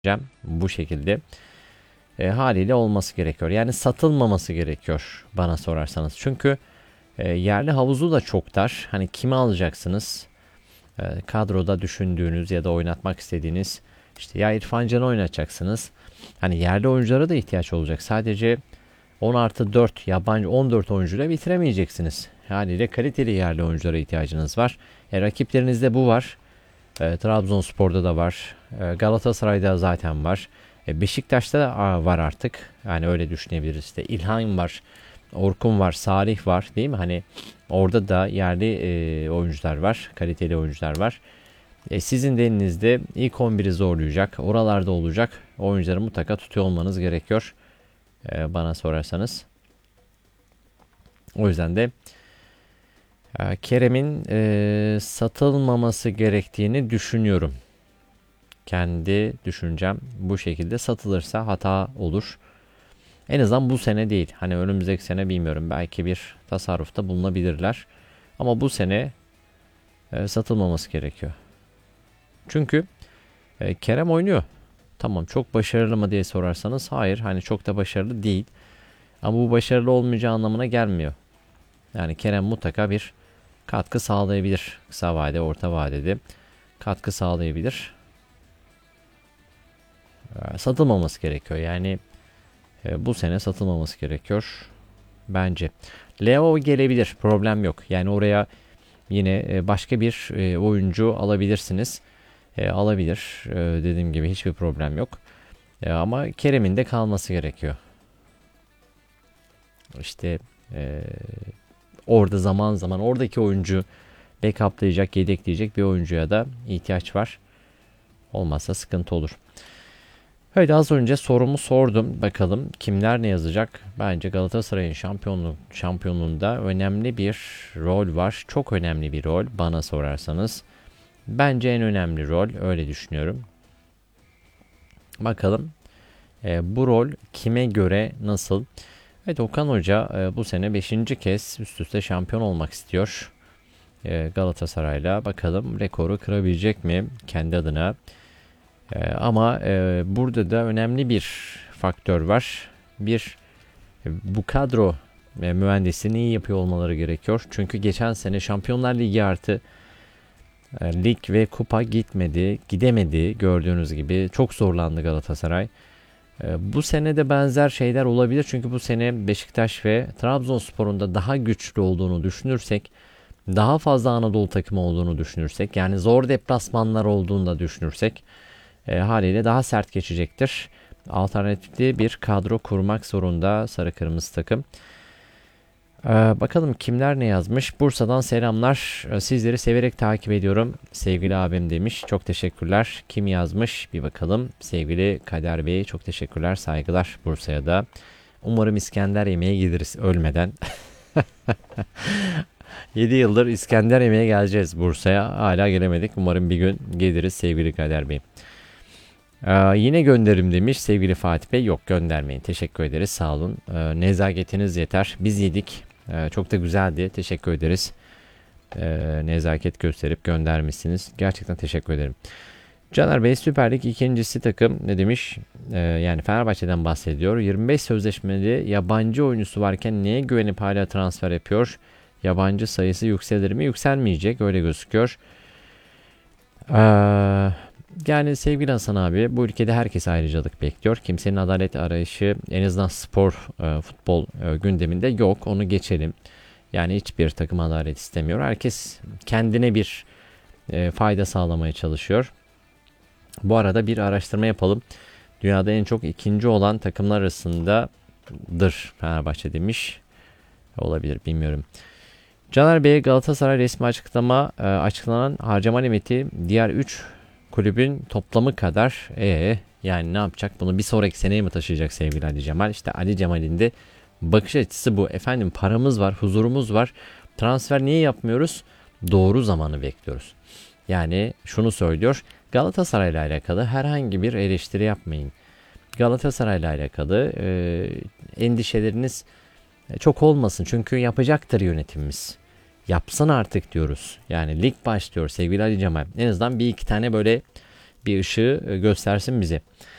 Bu şekilde haliyle olması gerekiyor. Yani satılmaması gerekiyor bana sorarsanız. Çünkü yerli havuzu da çok dar. Hani kimi alacaksınız? Kadroda düşündüğünüz ya da oynatmak istediğiniz işte ya İrfan Can'ı oynatacaksınız. Hani yerli oyunculara da ihtiyaç olacak. Sadece 10 artı 4 yabancı 14 oyuncuyla bitiremeyeceksiniz. Haliyle kaliteli yerli oyunculara ihtiyacınız var. Rakiplerinizde bu var. Trabzonspor'da da var. Galatasaray'da zaten var. Beşiktaş'ta da var artık. Yani öyle düşünebiliriz. İşte İlhan var. Orkun var. Salih var. Değil mi? Hani orada da yerli oyuncular var. Kaliteli oyuncular var. Sizin de elinizde ilk 11'i zorlayacak. Oralarda olacak. Oyuncuları mutlaka tutuyor olmanız gerekiyor. Bana sorarsanız. O yüzden de Kerem'in satılmaması gerektiğini düşünüyorum. Kendi düşüncem bu şekilde. Satılırsa hata olur. En azından bu sene değil. Hani önümüzdeki sene bilmiyorum. Belki bir tasarrufta bulunabilirler. Ama bu sene satılmaması gerekiyor. Çünkü Kerem oynuyor. Tamam, çok başarılı mı diye sorarsanız hayır. Hani çok da başarılı değil. Ama bu başarılı olmayacağı anlamına gelmiyor. Yani Kerem mutlaka bir katkı sağlayabilir. Kısa vadede, orta vadede katkı sağlayabilir. Satılmaması gerekiyor. Yani bu sene satılmaması gerekiyor bence. Leo gelebilir. Problem yok. Yani oraya yine başka bir oyuncu alabilirsiniz. Alabilir. Dediğim gibi hiçbir problem yok. Ama Kerem'in de kalması gerekiyor. İşte orada zaman zaman oradaki oyuncu backuplayacak, yedekleyecek bir oyuncuya da ihtiyaç var. Olmazsa sıkıntı olur. Evet, az önce sorumu sordum. Bakalım kimler ne yazacak? Bence Galatasaray'ın şampiyonluğunda önemli bir rol var. Çok önemli bir rol bana sorarsanız. Bence en önemli rol, öyle düşünüyorum. Bakalım bu rol kime göre nasıl? Evet, Okan Hoca bu sene 5. kez üst üste şampiyon olmak istiyor. Galatasaray'la. Bakalım rekoru kırabilecek mi kendi adına? Ama burada da önemli bir faktör var. Bu kadro mühendisliğini iyi yapıyor olmaları gerekiyor. Çünkü geçen sene Şampiyonlar Ligi artı lig ve kupa gidemedi gördüğünüz gibi. Çok zorlandı Galatasaray. Bu sene de benzer şeyler olabilir. Çünkü bu sene Beşiktaş ve Trabzonspor'un da daha güçlü olduğunu düşünürsek, daha fazla Anadolu takımı olduğunu düşünürsek, yani zor deplasmanlar olduğunu da düşünürsek haliyle daha sert geçecektir. Alternatifli bir kadro kurmak zorunda sarı kırmızı takım. Bakalım kimler ne yazmış. Bursa'dan selamlar. Sizleri severek takip ediyorum. Sevgili abim demiş. Çok teşekkürler. Kim yazmış? Bir bakalım. Sevgili Kader Bey, çok teşekkürler. Saygılar Bursa'ya da. Umarım İskender yemeğe gideriz ölmeden. 7 yıldır İskender yemeğe geleceğiz Bursa'ya. Hala gelemedik. Umarım bir gün geliriz sevgili Kader Bey. Yine gönderim demiş sevgili Fatih Bey. Yok, göndermeyin. Teşekkür ederiz. Sağ olun. Nezaketiniz yeter. Biz yedik. Çok da güzeldi. Teşekkür ederiz. Nezaket gösterip göndermişsiniz. Gerçekten teşekkür ederim. Caner Bey, Süper Lig ikincisi takım ne demiş? Yani Fenerbahçe'den bahsediyor. 25 sözleşmeli yabancı oyuncusu varken neye güvenip hala transfer yapıyor? Yabancı sayısı yükselir mi? Yükselmeyecek. Öyle gözüküyor. Yani sevgili Hasan abi, bu ülkede herkes ayrıcalık bekliyor. Kimsenin adalet arayışı en azından futbol gündeminde yok. Onu geçelim. Yani hiçbir takım adalet istemiyor. Herkes kendine bir fayda sağlamaya çalışıyor. Bu arada bir araştırma yapalım. Dünyada en çok ikinci olan takımlar arasındadır Fenerbahçe demiş. Olabilir, bilmiyorum. Caner Bey, Galatasaray resmi açıklanan harcama limiti diğer 3 kulübün toplamı kadar. Yani ne yapacak? Bunu bir sonraki seneye mi taşıyacak sevgili Ali Cemal? İşte Ali Cemal'in de bakış açısı bu. Efendim, paramız var, huzurumuz var. Transfer niye yapmıyoruz? Doğru zamanı bekliyoruz. Yani şunu söylüyor. Galatasaray'la alakalı herhangi bir eleştiri yapmayın. Galatasaray'la alakalı endişeleriniz çok olmasın. Çünkü yapacaktır yönetimimiz. Yapsın artık diyoruz. Yani lig başlıyor sevgili Ali Cemal. En azından bir iki tane böyle bir ışığı göstersin bize.